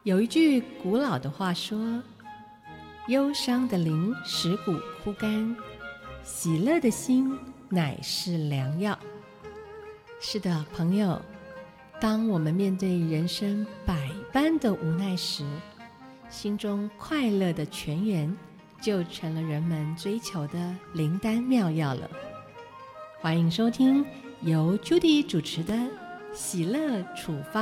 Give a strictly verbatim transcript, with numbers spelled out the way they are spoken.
有一句古老的话说，忧伤的灵使骨枯干，喜乐的心乃是良药。是的，朋友，当我们面对人生百般的无奈时，心中快乐的泉源就成了人们追求的灵丹妙药了。欢迎收听由 Judy 主持的喜乐处方。